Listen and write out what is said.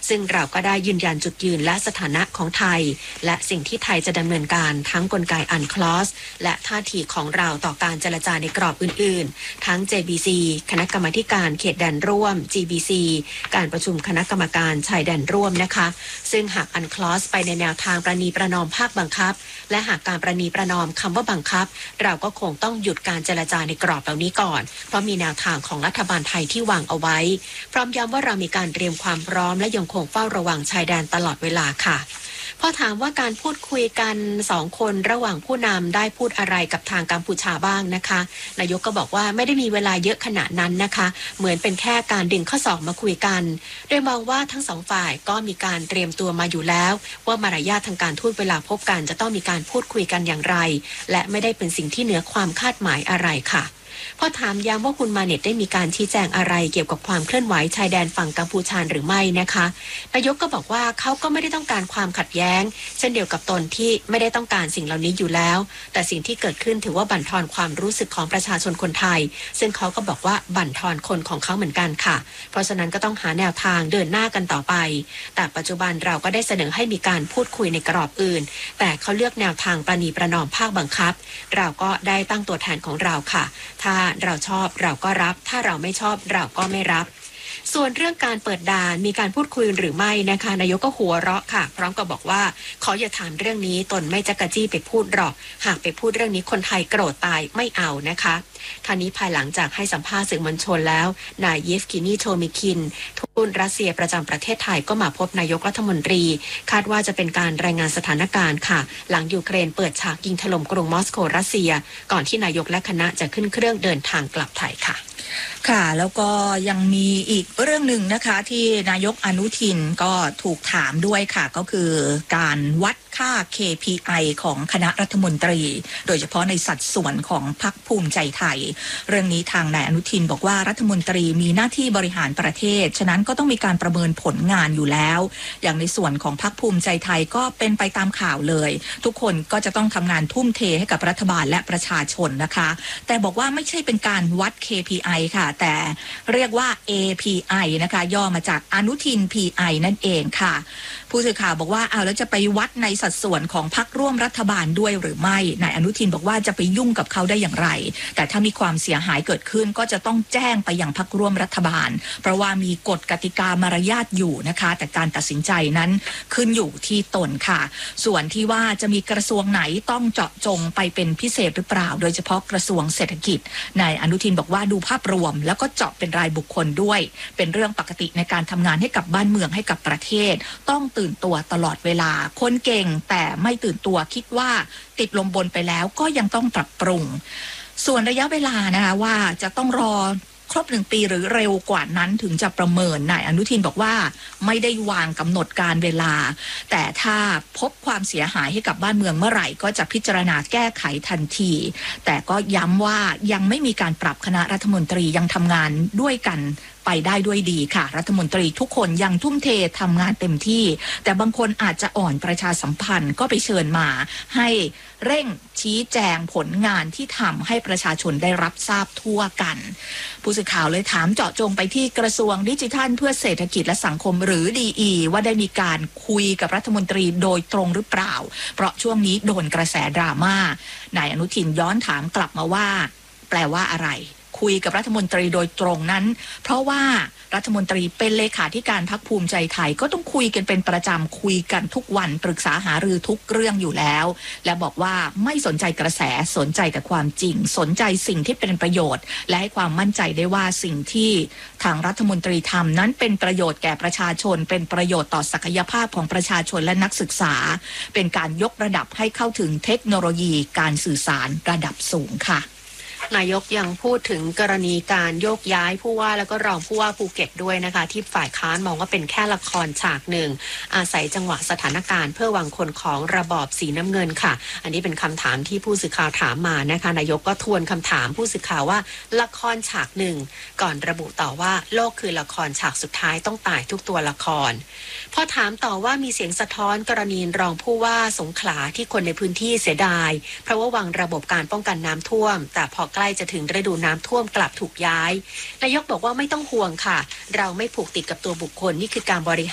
ซึ่งเราก็ได้ยืนยันจุดยืนและสถานะของไทยและสิ่งที่ไทยจะดำเนินการทั้งกลไกUNCLOS และท่าทีของเราต่อการเจรจาในกรอบอื่นๆทั้ง JBC คณะกรรมาการเขตแดนร่วม GBC การประชุมคณะกรรมการชายแดนร่วมนะคะซึ่งหากUNCLOS ไปในแนวทางประนีประนอมภาคบังคับและหากการประนีประนอมคำว่าบังคับเราก็คงต้องหยุดการเจรจาในกรอบเหล่านี้ก่อนเพราะมีแนวทางของรัฐบาลไทยที่วางเอาไว้พร้อมย้ำว่าเรามีการเตรียมความพร้อมและยังคงเฝ้าระวังชายแดนตลอดเวลาค่ะพอถามว่าการพูดคุยกัน2คนระหว่างผู้นำได้พูดอะไรกับทางกัมพูชาบ้างนะคะนายกก็บอกว่าไม่ได้มีเวลาเยอะขนาดนั้นนะคะเหมือนเป็นแค่การดึงข้อศอกมาคุยกันโดยมองว่าทั้งสองฝ่ายก็มีการเตรียมตัวมาอยู่แล้วว่ามารยาททางการทูตเวลาพบกันจะต้องมีการพูดคุยกันอย่างไรและไม่ได้เป็นสิ่งที่เหนือความคาดหมายอะไรค่ะพอถามย้ำว่าคุณมาเน็ตได้มีการชี้แจงอะไรเกี่ยวกับความเคลื่อนไหวชายแดนฝั่งกัมพูชาหรือไม่นะคะนายกก็บอกว่าเขาก็ไม่ได้ต้องการความขัดแย้งเช่นเดียวกับตนที่ไม่ได้ต้องการสิ่งเหล่านี้อยู่แล้วแต่สิ่งที่เกิดขึ้นถือว่าบั่นทอนความรู้สึกของประชาชนคนไทยซึ่งเขาก็บอกว่าบั่นทอนคนของเขาเหมือนกันค่ะเพราะฉะนั้นก็ต้องหาแนวทางเดินหน้ากันต่อไปแต่ปัจจุบันเราก็ได้เสนอให้มีการพูดคุยในกรอบอื่นแต่เขาเลือกแนวทางประนีประนอมภาคบังคับเราก็ได้ตั้งตัวแทนของเราค่ะถ้าเราชอบเราก็รับถ้าเราไม่ชอบเราก็ไม่รับส่วนเรื่องการเปิดด่านมีการพูดคุยหรือไม่นะคะนายกก็หัวเราะค่ะพร้อมกับบอกว่าขออย่าถามเรื่องนี้ตนไม่จักจี้ไปพูดหรอกหากไปพูดเรื่องนี้คนไทยโกรธตายไม่เอานะคะท่านี้ภายหลังจากให้สัมภาษณ์สื่อมวลชนแล้วนายเยฟกินีโทมิคินทูตรัสเซียประจำประเทศไทยก็มาพบนายกรัฐมนตรีคาดว่าจะเป็นการรายงานสถานการณ์ค่ะหลังยูเครนเปิดฉากยิงถล่มกรุงมอสโกรัสเซียก่อนที่นายกและคณะจะขึ้นเครื่องเดินทางกลับไทยค่ะค่ะแล้วก็ยังมีอีกเรื่องหนึ่งนะคะที่นายกอนุทินก็ถูกถามด้วยค่ะก็คือการวัดค่า KPI ของคณะรัฐมนตรีโดยเฉพาะในสัดส่วนของพรรคภูมิใจไทยเรื่องนี้ทางนายอนุทินบอกว่ารัฐมนตรีมีหน้าที่บริหารประเทศฉะนั้นก็ต้องมีการประเมินผลงานอยู่แล้วอย่างในส่วนของพรรคภูมิใจไทยก็เป็นไปตามข่าวเลยทุกคนก็จะต้องทำงานทุ่มเทให้กับรัฐบาลและประชาชนนะคะแต่บอกว่าไม่ใช่เป็นการวัด KPI ค่ะแต่เรียกว่า API นะคะย่อมาจากอนุทิน PI นั่นเองค่ะผู้สื่อข่าวบอกว่าแล้วจะไปวัดในสัดส่วนของพรรคร่วมรัฐบาลด้วยหรือไม่นายอนุทินบอกว่าจะไปยุ่งกับเขาได้อย่างไรแต่ถ้ามีความเสียหายเกิดขึ้นก็จะต้องแจ้งไปยังพรรคร่วมรัฐบาลเพราะว่ามีกฎกติกามารยาทอยู่นะคะแต่การตัดสินใจนั้นขึ้นอยู่ที่ตนค่ะส่วนที่ว่าจะมีกระทรวงไหนต้องเจาะจงไปเป็นพิเศษหรือเปล่าโดยเฉพาะกระทรวงเศรษฐกิจนายอนุทินบอกว่าดูภาพรวมแล้วก็เจาะเป็นรายบุคคลด้วยเป็นเรื่องปกติในการทำงานให้กับบ้านเมืองให้กับประเทศต้องตื่นตัวตลอดเวลาคนเก่งแต่ไม่ตื่นตัวคิดว่าติดลมบนไปแล้วก็ยังต้องปรับปรุงส่วนระยะเวลานะคะว่าจะต้องรอครบ1 ปีหรือเร็วกว่านั้นถึงจะประเมินนายอนุทินบอกว่าไม่ได้วางกำหนดการเวลาแต่ถ้าพบความเสียหายให้กับบ้านเมืองเมื่อไหร่ก็จะพิจารณาแก้ไขทันทีแต่ก็ย้ำว่ายังไม่มีการปรับคณะรัฐมนตรียังทำงานด้วยกันไปได้ด้วยดีค่ะรัฐมนตรีทุกคนยังทุ่มเททำงานเต็มที่แต่บางคนอาจจะอ่อนประชาสัมพันธ์ก็ไปเชิญมาให้เร่งชี้แจงผลงานที่ทำให้ประชาชนได้รับทราบทั่วกันผู้สื่อข่าวเลยถามเจาะจงไปที่กระทรวงดิจิทัลเพื่อเศรษฐกิจและสังคมหรือ DE ว่าได้มีการคุยกับรัฐมนตรีโดยตรงหรือเปล่าเพราะช่วงนี้โดนกระแสดราม่านายอนุทินย้อนถามกลับมาว่าแปลว่าอะไรคุยกับรัฐมนตรีโดยตรงนั้นเพราะว่ารัฐมนตรีเป็นเลขาธิการพรรคภูมิใจไทยก็ต้องคุยกันเป็นประจำคุยกันทุกวันปรึกษาหารือทุกเรื่องอยู่แล้วและบอกว่าไม่สนใจกระแสสนใจแต่ความจริงสนใจสิ่งที่เป็นประโยชน์และให้ความมั่นใจได้ว่าสิ่งที่ทางรัฐมนตรีทำนั้นเป็นประโยชน์แก่ประชาชนเป็นประโยชน์ต่อศักยภาพของประชาชนและนักศึกษาเป็นการยกระดับให้เข้าถึงเทคโนโลยีการสื่อสารระดับสูงค่ะนายกยังพูดถึงกรณีการโยกย้ายผู้ว่าแล้วก็รองผู้ว่าภูเก็ตด้วยนะคะที่ฝ่ายค้านมองว่าเป็นแค่ละครฉากหนึ่งอาศัยจังหวะสถานการณ์เพื่อวางคนของระบอบสีน้ำเงินค่ะอันนี้เป็นคำถามที่ผู้สื่อข่าวถามมานะคะนายกก็ทวนคำถามผู้สื่อข่าวว่าละครฉากหนึ่งก่อนระบุต่อว่าโลกคือละครฉากสุดท้ายต้องตายทุกตัวละครพอถามต่อว่ามีเสียงสะท้อนกรณีรองผู้ว่าสงขลาที่คนในพื้นที่เสียดายเพราะว่าวางระบบการป้องกันน้ำท่วมแต่พอใกล้จะถึงฤดูน้ำท่วมกลับถูกย้ายนายกบอกว่าไม่ต้องห่วงค่ะเราไม่ผูกติดกับตัวบุคคลนี่คือการบริหาร